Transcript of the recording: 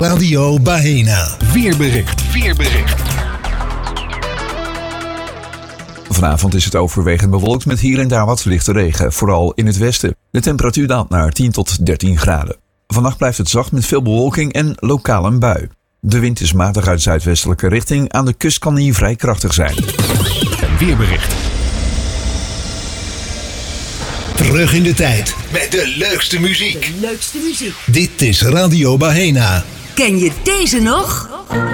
Radio Baena. Weerbericht. Vanavond is het overwegend bewolkt met hier en daar wat lichte regen, vooral in het westen. De temperatuur daalt naar 10 tot 13 graden. Vannacht blijft het zacht met veel bewolking en lokaal een bui. De wind is matig uit zuidwestelijke richting. Aan de kust kan die vrij krachtig zijn. Weerbericht. Terug in de tijd met de leukste muziek. De leukste muziek. Dit is Radio Baena. Ken je deze nog?